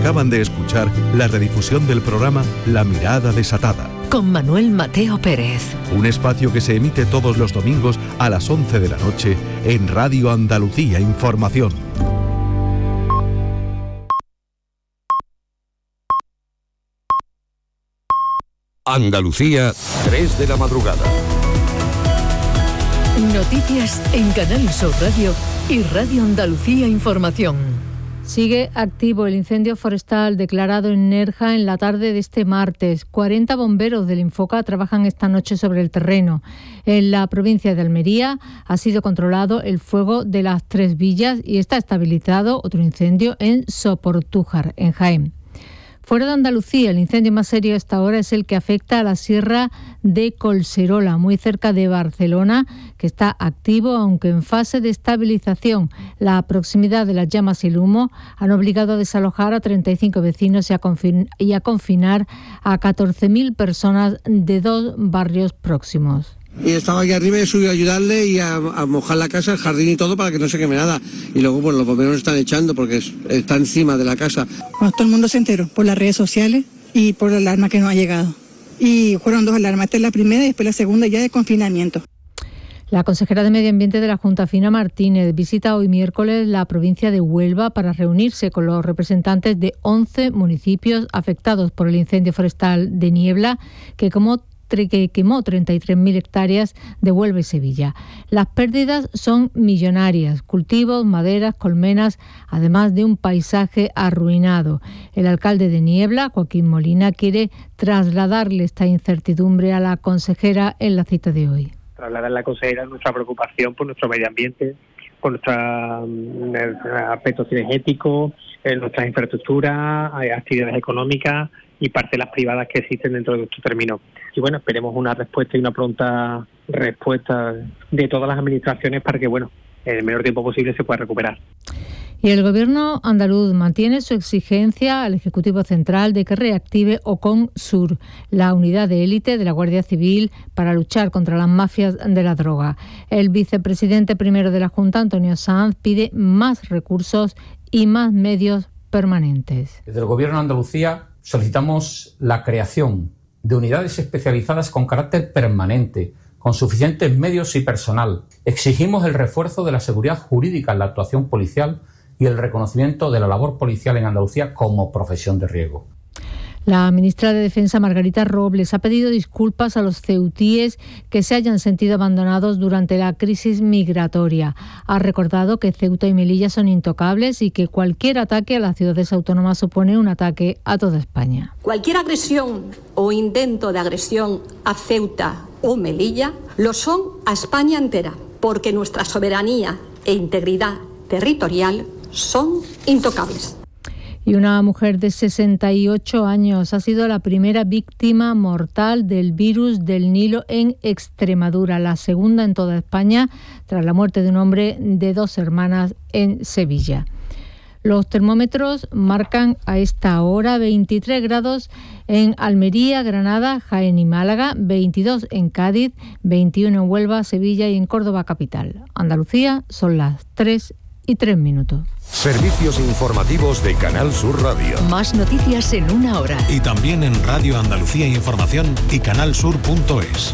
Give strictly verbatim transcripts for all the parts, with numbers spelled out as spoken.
Acaban de escuchar la redifusión del programa La Mirada Desatada, con Manuel Mateo Pérez. Un espacio que se emite todos los domingos a las once de la noche en Radio Andalucía Información. Andalucía, tres de la madrugada. Noticias en Canal Sur Radio y Radio Andalucía Información. Sigue activo el incendio forestal declarado en Nerja en la tarde de este martes. cuarenta bomberos del Infoca trabajan esta noche sobre el terreno. En la provincia de Almería ha sido controlado el fuego de las Tres Villas y está estabilizado otro incendio en Soportújar, en Jaén. Fuera de Andalucía, el incendio más serio hasta ahora es el que afecta a la sierra de Collserola, muy cerca de Barcelona, que está activo aunque en fase de estabilización. La proximidad de las llamas y el humo han obligado a desalojar a treinta y cinco vecinos y a, confin- y a confinar a catorce mil personas de dos barrios próximos. Y estaba aquí arriba y he subido a ayudarle y a, a mojar la casa, el jardín y todo para que no se queme nada. Y luego pues los bomberos están echando porque es, está encima de la casa. Bueno, todo el mundo se enteró por las redes sociales y por la alarma que nos ha llegado. Y fueron dos alarmas, esta es la primera y después la segunda ya de confinamiento. La consejera de Medio Ambiente de la Junta, Fina Martínez, visita hoy miércoles la provincia de Huelva para reunirse con los representantes de once municipios afectados por el incendio forestal de Niebla, que como que quemó treinta y tres mil hectáreas de Huelva y Sevilla. Las pérdidas son millonarias, cultivos, maderas, colmenas, además de un paisaje arruinado. El alcalde de Niebla, Joaquín Molina, quiere trasladarle esta incertidumbre a la consejera en la cita de hoy. Trasladar a la consejera nuestra preocupación por nuestro medio ambiente, por nuestros aspectos energéticos, nuestras infraestructuras, actividades económicas y parcelas privadas que existen dentro de nuestro término. Y bueno, esperemos una respuesta y una pronta respuesta de todas las administraciones para que, bueno, en el menor tiempo posible se pueda recuperar. Y el Gobierno andaluz mantiene su exigencia al Ejecutivo Central de que reactive Ocon Sur, la unidad de élite de la Guardia Civil para luchar contra las mafias de la droga. El vicepresidente primero de la Junta, Antonio Sanz, pide más recursos y más medios permanentes. Desde el Gobierno de Andalucía solicitamos la creación de unidades especializadas con carácter permanente, con suficientes medios y personal. Exigimos el refuerzo de la seguridad jurídica en la actuación policial y el reconocimiento de la labor policial en Andalucía como profesión de riesgo. La ministra de Defensa, Margarita Robles, ha pedido disculpas a los ceutíes que se hayan sentido abandonados durante la crisis migratoria. Ha recordado que Ceuta y Melilla son intocables y que cualquier ataque a las ciudades autónomas supone un ataque a toda España. Cualquier agresión o intento de agresión a Ceuta o Melilla lo son a España entera, porque nuestra soberanía e integridad territorial son intocables. Y una mujer de sesenta y ocho años ha sido la primera víctima mortal del virus del Nilo en Extremadura, la segunda en toda España, tras la muerte de un hombre de dos hermanas en Sevilla. Los termómetros marcan a esta hora veintitrés grados en Almería, Granada, Jaén y Málaga, veintidós en Cádiz, veintiuno en Huelva, Sevilla y en Córdoba capital. Andalucía son las tres y tres minutos. Servicios informativos de Canal Sur Radio. Más noticias en una hora. Y también en Radio Andalucía Información y canalsur punto es.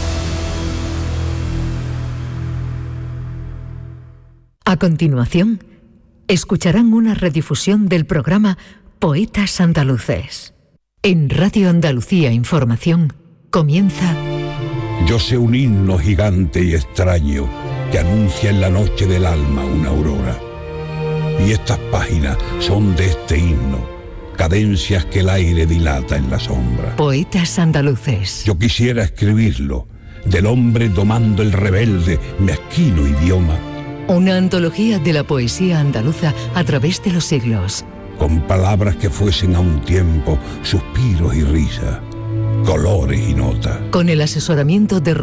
A continuación, escucharán una redifusión del programa Poetas Andaluces. En Radio Andalucía Información comienza... Yo sé un himno gigante y extraño que anuncia en la noche del alma una aurora. Y estas páginas son de este himno, cadencias que el aire dilata en la sombra. Poetas Andaluces. Yo quisiera escribirlo, del hombre domando el rebelde, mezquino idioma. Una antología de la poesía andaluza a través de los siglos. Con palabras que fuesen a un tiempo suspiros y risas, colores y notas. Con el asesoramiento de